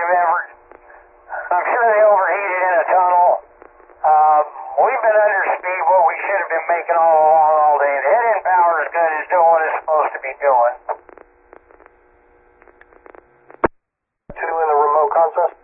I'm sure they overheated in a tunnel. We've been under speed, what we should have been making all day. The head-end power is good, it's doing what it's supposed to be doing. 2 in the remote console.